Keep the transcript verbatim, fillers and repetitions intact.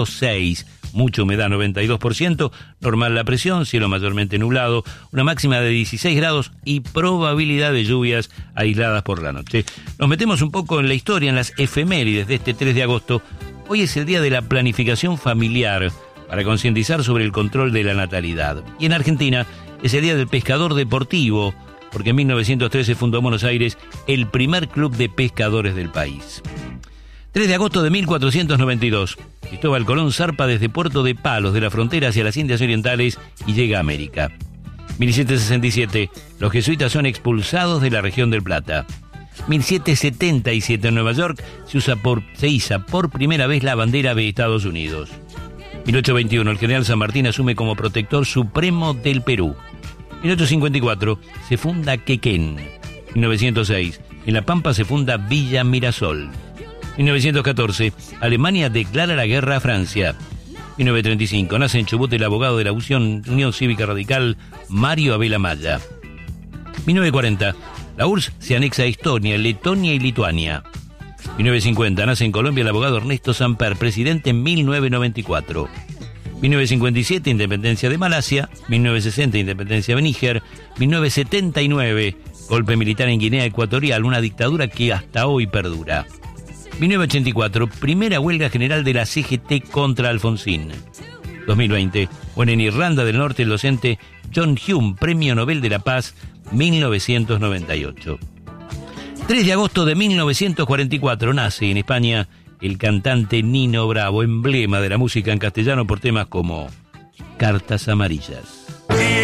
seis, mucha humedad noventa y dos por ciento, normal la presión, cielo mayormente nublado, una máxima de dieciséis grados y probabilidad de lluvias aisladas por la noche. Nos metemos un poco en la historia, en las efemérides de este tres de agosto. Hoy es el día de la planificación familiar para concientizar sobre el control de la natalidad. Y en Argentina es el día del pescador deportivo, porque en mil novecientos trece fundó en Buenos Aires el primer club de pescadores del país. tres de agosto de mil cuatrocientos noventa y dos, Cristóbal Colón zarpa desde Puerto de Palos de la frontera hacia las Indias Orientales y llega a América. mil setecientos sesenta y siete, los jesuitas son expulsados de la región del Plata. mil setecientos setenta y siete, en Nueva York se, usa por, se iza por primera vez la bandera de Estados Unidos. mil ochocientos veintiuno, el general San Martín asume como protector supremo del Perú. mil ochocientos cincuenta y cuatro, se funda Quequén. mil novecientos seis, en La Pampa se funda Villa Mirasol. mil novecientos catorce, Alemania declara la guerra a Francia. mil novecientos treinta y cinco, nace en Chubut el abogado de la Unión, Unión Cívica Radical, Mario Abel Amaya. mil novecientos cuarenta, la U R S S se anexa a Estonia, Letonia y Lituania. mil novecientos cincuenta, nace en Colombia el abogado Ernesto Samper, presidente en mil novecientos noventa y cuatro. mil novecientos cincuenta y siete, independencia de Malasia. mil novecientos sesenta, independencia de Níger. mil novecientos setenta y nueve, golpe militar en Guinea Ecuatorial, una dictadura que hasta hoy perdura. mil novecientos ochenta y cuatro, primera huelga general de la C G T contra Alfonsín. dos mil veinte, bueno, en Irlanda del Norte el docente John Hume, Premio Nobel de la Paz, mil novecientos noventa y ocho. tres de agosto de mil novecientos cuarenta y cuatro, nace en España el cantante Nino Bravo, emblema de la música en castellano por temas como Cartas Amarillas.